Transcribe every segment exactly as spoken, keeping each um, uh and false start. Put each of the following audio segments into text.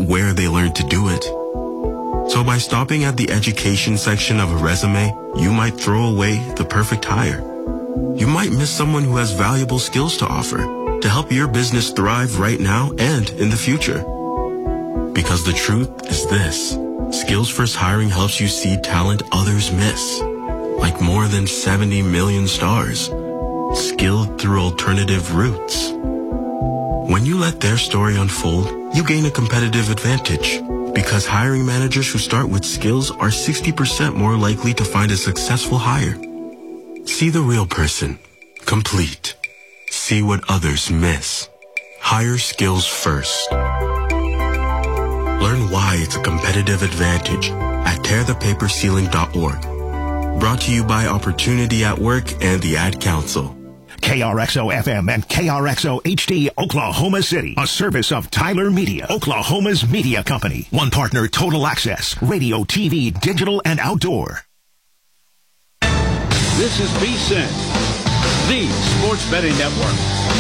where they learned to do it. So by stopping at the education section of a resume, you might throw away the perfect hire. You might miss someone who has valuable skills to offer to help your business thrive right now and in the future. Because the truth is this, Skills First Hiring helps you see talent others miss, like more than seventy million stars, skilled through alternative routes. When you let their story unfold, you gain a competitive advantage, because hiring managers who start with skills are sixty percent more likely to find a successful hire. See the real person, complete. See what others miss. Hire skills first. Learn why it's a competitive advantage at tear the paper ceiling dot org. Brought to you by Opportunity at Work and the Ad Council. K R X O F M and K R X O H D Oklahoma City, a service of Tyler Media, Oklahoma's media company. One partner, Total Access, radio, T V, digital, and outdoor. This is V S I N, the Sports Betting Network.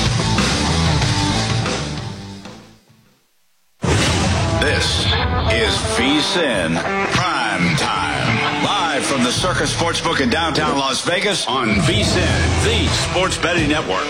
This is V S I N Prime Time. Live from the Circus Sportsbook in downtown Las Vegas on V S I N, the Sports Betting Network.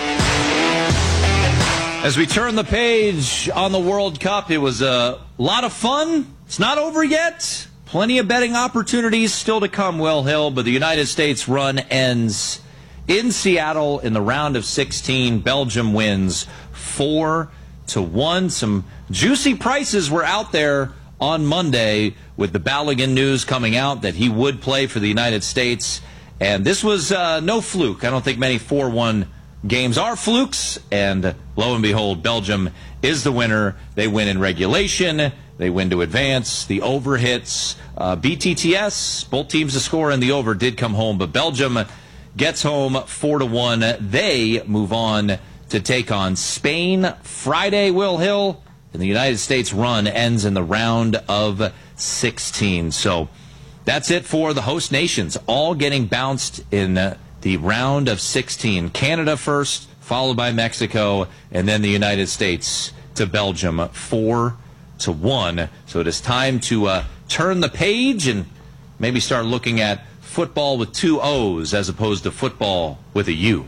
As we turn the page on the World Cup, it was a lot of fun. It's not over yet. Plenty of betting opportunities still to come, Will Hill, but the United States run ends in Seattle in the round of sixteen. Belgium wins four to one. Some juicy prices were out there on Monday with the Balogun news coming out that he would play for the United States. And this was uh, no fluke. I don't think many four one games are flukes. And lo and behold, Belgium is the winner. They win in regulation. They win to advance. The over hits. Uh, B T T S, both teams to score in the over, did come home. But Belgium gets home four to one. They move on to take on Spain Friday, Will Hill. And the United States run ends in the round of sixteen. So that's it for the host nations, all getting bounced in the round of sixteen. Canada first, followed by Mexico, and then the United States to Belgium, four to one. So it is time to uh, turn the page and maybe start looking at football with two O's as opposed to football with a U.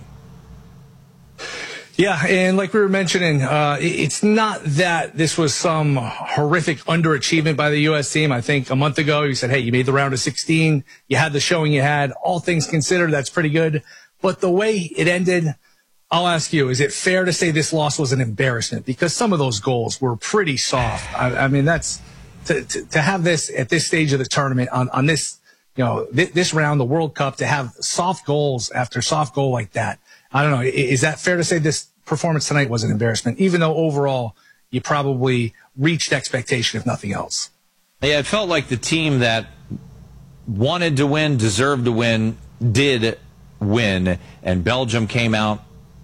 Yeah, and like we were mentioning, uh, it's not that this was some horrific underachievement by the U S team. I think a month ago you said, hey, you made the round of sixteen. You had the showing you had. All things considered, that's pretty good. But the way it ended, I'll ask you, is it fair to say this loss was an embarrassment? Because some of those goals were pretty soft. I, I mean, that's to, to, to have this at this stage of the tournament on, on this, you know, th- this round, the World Cup, to have soft goals after soft goal like that. I don't know. Is that fair to say this performance tonight was an embarrassment, even though overall you probably reached expectation, if nothing else? Yeah, it felt like the team that wanted to win, deserved to win, did win, and Belgium came out,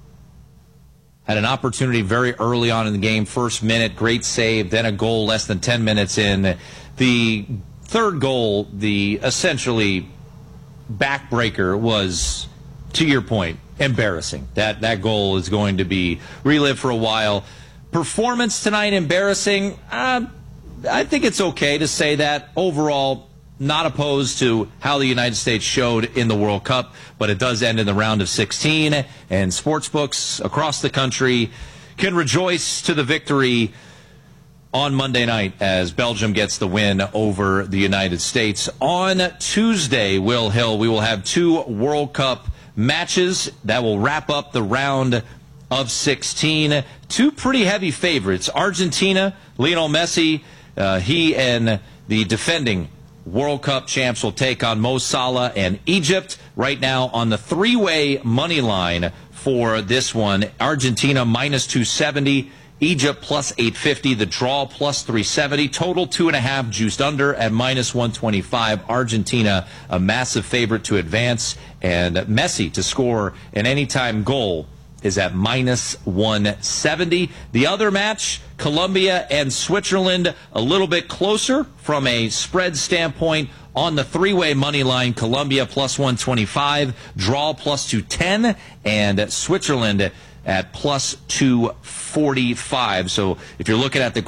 had an opportunity very early on in the game, first minute, great save, then a goal less than ten minutes in. The third goal, the essentially backbreaker, was, to your point, embarrassing. That that goal is going to be relived for a while. Performance tonight, embarrassing. Uh, I think it's okay to say that. Overall, not opposed to how the United States showed in the World Cup, but it does end in the round of sixteen, and sportsbooks across the country can rejoice to the victory on Monday night as Belgium gets the win over the United States. On Tuesday, Will Hill, we will have two World Cup matches that will wrap up the round of sixteen. Two pretty heavy favorites. Argentina, Lionel Messi, uh, he and the defending World Cup champs will take on Mo Salah and Egypt. Right now on the three-way money line for this one, Argentina minus two seventy, Egypt plus eight fifty, the draw plus three seventy, total two and a half juiced under at minus one twenty-five. Argentina a massive favorite to advance, and Messi to score an anytime goal is at minus one seventy. The other match, Colombia and Switzerland, a little bit closer from a spread standpoint. On the three-way money line, Colombia plus one twenty-five, draw plus two ten, and Switzerland at plus two forty-five. So if you're looking at the